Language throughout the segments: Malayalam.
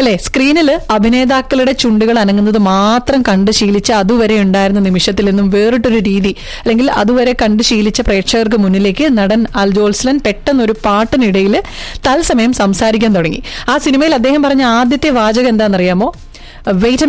അല്ലെ? സ്ക്രീനിൽ അഭിനേതാക്കളുടെ ചുണ്ടുകൾ അനങ്ങുന്നത് മാത്രം കണ്ട് ശീലിച്ച അതുവരെ ഉണ്ടായിരുന്ന നിമിഷത്തിൽ നിന്നും വേറിട്ടൊരു രീതി, അല്ലെങ്കിൽ അതുവരെ കണ്ട് ശീലിച്ച പ്രേക്ഷകർക്ക് മുന്നിലേക്ക് നടൻ അൽജോൾസ്ലൻ പെട്ടെന്നൊരു പാട്ടിനിടയിൽ തത്സമയം സംസാരിക്കാൻ തുടങ്ങി. ആ സിനിമയിൽ അദ്ദേഹം പറഞ്ഞ ആദ്യത്തെ വാചകം എന്താണെന്നറിയാമോ? Wait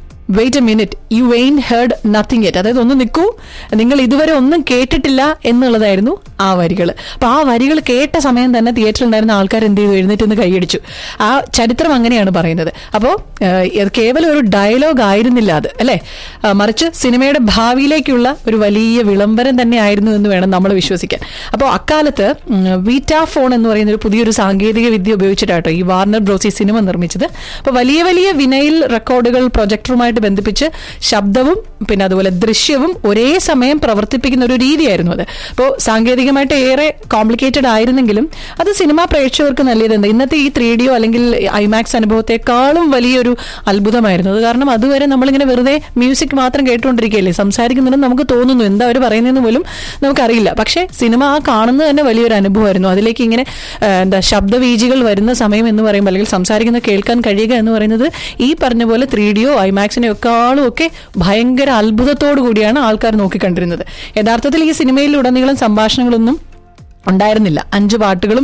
A minute, U ain't heard nothing yet. അതായത് ഒന്ന് നിൽക്കൂ, നിങ്ങൾ ഇതുവരെ ഒന്നും കേട്ടിട്ടില്ല എന്നുള്ളതായിരുന്നു ആ വരികൾ. അപ്പൊ ആ വരികൾ കേട്ട സമയം തന്നെ തിയേറ്ററിൽ ഉണ്ടായിരുന്ന ആൾക്കാർ എന്ത് ചെയ്തു? എഴുന്നേറ്റ് കൈയടിച്ചു. ആ ചരിത്രം അങ്ങനെയാണ് പറയുന്നത്. അപ്പോൾ കേവലം ഒരു ഡയലോഗ് ആയിരുന്നില്ല അത്, അല്ലെ? മറിച്ച് സിനിമയുടെ ഭാവിയിലേക്കുള്ള ഒരു വലിയ വിളംബരം തന്നെ ആയിരുന്നു എന്ന് വേണം നമ്മൾ വിശ്വസിക്കാൻ. അപ്പോൾ അക്കാലത്ത് വീറ്റാഫോൺ എന്ന് പറയുന്ന ഒരു പുതിയൊരു സാങ്കേതിക വിദ്യ ഉപയോഗിച്ചിട്ടാട്ടോ ഈ വാർണർ ബ്രോസ് സിനിമ നിർമ്മിച്ചത്. അപ്പോൾ വലിയ വലിയ വിനൈൽ റെക്കോർഡുകൾ പ്രൊജക്ടറുമായിട്ട് ബന്ധിപ്പിച്ച് ശബ്ദവും പിന്നെ അതുപോലെ ദൃശ്യവും ഒരേ സമയം പ്രവർത്തിപ്പിക്കുന്ന ഒരു രീതിയായിരുന്നു അത്. അപ്പോൾ സാങ്കേതികമായിട്ട് ഏറെ കോംപ്ലിക്കേറ്റഡ് ആയിരുന്നെങ്കിലും അത് സിനിമാ പ്രേക്ഷകർക്ക് നൽകിയത് ഇന്നത്തെ ഈ 3D അല്ലെങ്കിൽ ഐമാക്സ് അനുഭവത്തെക്കാളും വലിയൊരു അത്ഭുതമായിരുന്നു അത്. കാരണം അതുവരെ നമ്മളിങ്ങനെ വെറുതെ മ്യൂസിക് മാത്രം കേട്ടുകൊണ്ടിരിക്കുകയല്ലേ, സംസാരിക്കുന്നുണ്ടെന്ന് നമുക്ക് തോന്നുന്നു, എന്താ അവർ പറയുന്നതെന്ന് പോലും നമുക്കറിയില്ല. പക്ഷേ സിനിമ ആ കാണുന്നത് തന്നെ വലിയൊരു അനുഭവമായിരുന്നു. അതിലേക്ക് ഇങ്ങനെ ശബ്ദവീജികൾ വരുന്ന സമയം എന്ന് പറയുമ്പോൾ, അല്ലെങ്കിൽ സംസാരിക്കുന്ന കേൾക്കാൻ കഴിയുക എന്ന് പറയുന്നത് ഈ പറഞ്ഞ പോലെ 3Dയോ ഐമാക്സിനെക്കാളും ഒക്കെ ഭയങ്കര അത്ഭുതത്തോടു കൂടിയാണ് ആൾക്കാർ നോക്കിക്കണ്ടിരുന്നത്. യഥാർത്ഥത്തിൽ ഈ സിനിമയിലുടനീളം സംഭാഷണങ്ങളൊന്നും ഉണ്ടായിരുന്നില്ല. 5 പാട്ടുകളും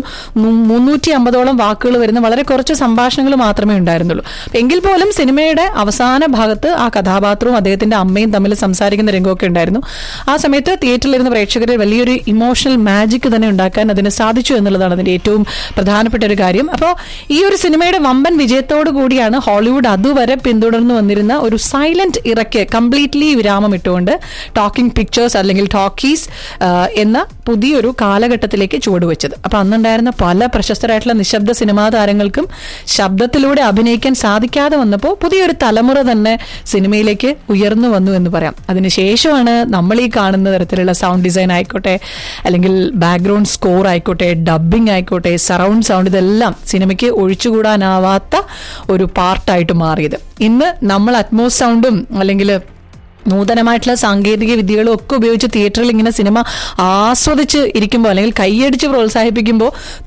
350ഓളം വാക്കുകൾ വരുന്ന വളരെ കുറച്ച് സംഭാഷണങ്ങൾ മാത്രമേ ഉണ്ടായിരുന്നുള്ളൂ. എങ്കിൽ പോലും സിനിമയുടെ അവസാന ഭാഗത്ത് ആ കഥാപാത്രവും അദ്ദേഹത്തിന്റെ അമ്മയും തമ്മിൽ സംസാരിക്കുന്ന രംഗമൊക്കെ ഉണ്ടായിരുന്നു. ആ സമയത്ത് തിയേറ്ററിലിരുന്ന പ്രേക്ഷകരെ വലിയൊരു ഇമോഷണൽ മാജിക് തന്നെ ഉണ്ടാക്കാൻ അതിന് സാധിച്ചു എന്നുള്ളതാണ് അതിന്റെ ഏറ്റവും പ്രധാനപ്പെട്ട ഒരു കാര്യം. അപ്പോൾ ഈ ഒരു സിനിമയുടെ വമ്പൻ വിജയത്തോടു കൂടിയാണ് ഹോളിവുഡ് അതുവരെ പിന്തുടർന്നു വന്നിരുന്ന ഒരു സൈലന്റ് ഇറക്ക് കംപ്ലീറ്റ്ലി വിരാമം ഇട്ടുകൊണ്ട് ടോക്കിംഗ് പിക്ചേഴ്സ് അല്ലെങ്കിൽ ടോക്കീസ് എന്ന പുതിയൊരു കാലഘട്ടത്തിലേക്ക് ചുവടുവെച്ചത്. അപ്പൊ അന്നുണ്ടായിരുന്ന പല പ്രശസ്തരായിട്ടുള്ള നിശബ്ദ സിനിമാ താരങ്ങൾക്കും ശബ്ദത്തിലൂടെ അഭിനയിക്കാൻ സാധിക്കാതെ വന്നപ്പോൾ പുതിയൊരു തലമുറ തന്നെ സിനിമയിലേക്ക് ഉയർന്നു വന്നു എന്ന് പറയാം. അതിനുശേഷമാണ് നമ്മൾ ഈ കാണുന്ന തരത്തിലുള്ള സൗണ്ട് ഡിസൈൻ ആയിക്കോട്ടെ, അല്ലെങ്കിൽ ബാക്ക്ഗ്രൗണ്ട് സ്കോർ ആയിക്കോട്ടെ, ഡബ്ബിംഗ് ആയിക്കോട്ടെ, സറൗണ്ട് സൗണ്ട്, ഇതെല്ലാം സിനിമയ്ക്ക് ഒഴിച്ചുകൂടാനാവാത്ത ഒരു പാർട്ടായിട്ട് മാറിയത്. ഇന്ന് നമ്മൾ അറ്റ്മോസ് സൗണ്ടും അല്ലെങ്കിൽ നൂതനമായിട്ടുള്ള സാങ്കേതിക വിദ്യകളും ഒക്കെ ഉപയോഗിച്ച് തിയേറ്ററിൽ ഇങ്ങനെ സിനിമ ആസ്വദിച്ച് ഇരിക്കുമ്പോൾ അല്ലെങ്കിൽ കൈയടിച്ച് പ്രോത്സാഹിപ്പിക്കുമ്പോൾ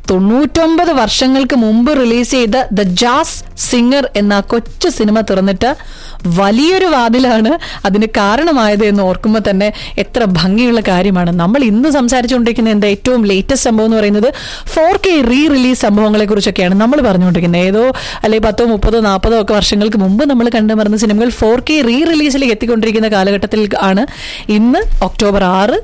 99 വർഷങ്ങൾക്ക് മുമ്പ് റിലീസ് ചെയ്ത ദ ജാസ് സിംഗർ എന്ന കൊച്ചു സിനിമ തുറന്നിട്ട് വലിയൊരു വാതിലാണ് അതിന് കാരണമായത് എന്ന് ഓർക്കുമ്പോൾ തന്നെ എത്ര ഭംഗിയുള്ള കാര്യമാണ്. നമ്മൾ ഇന്ന് സംസാരിച്ചുകൊണ്ടിരിക്കുന്ന എന്താ ഏറ്റവും ലേറ്റസ്റ്റ് സംഭവം എന്ന് പറയുന്നത് 4K റീ റിലീസ് സംഭവങ്ങളെ കുറിച്ചൊക്കെയാണ് നമ്മൾ പറഞ്ഞുകൊണ്ടിരിക്കുന്നത്. ഏതോ അല്ലെങ്കിൽ 10, 30, 40 ഒക്കെ വർഷങ്ങൾക്ക് മുമ്പ് നമ്മൾ കണ്ടു മറന്ന സിനിമകൾ 4K റീ റിലീസിലേക്ക് എത്തിക്കൊണ്ടിരിക്കുന്ന കാലഘട്ടത്തിൽ ആണ് ഇന്ന് ഒക്ടോബർ 6,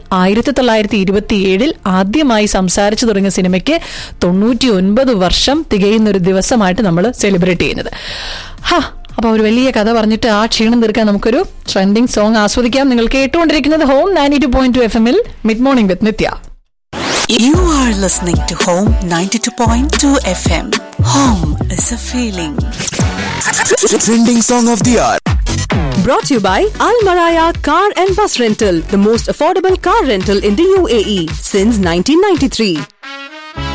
1927 ആദ്യമായി സംസാരിച്ചു തുടങ്ങിയ സിനിമയ്ക്ക് 99 വർഷം തികയുന്ന ഒരു ദിവസമായിട്ട് നമ്മൾ സെലിബ്രേറ്റ് ചെയ്യുന്നത്. അപ്പൊ ഒരു വലിയ കഥ പറഞ്ഞിട്ട് ആ ക്ഷീണം തീർക്കാൻ നമുക്കൊരു ട്രെൻഡിങ് സോങ് ആസ്വദിക്കാം. നിങ്ങൾ കേട്ടുകൊണ്ടിരിക്കുന്നത് home 92.2 FM mid morning with Nithya. You are listening to Home 92.2 FM. Home is a feeling. Trending song of the hour. Brought to you by Al Maraya Car and Bus Rental, the most affordable car rental in the UAE since 1993.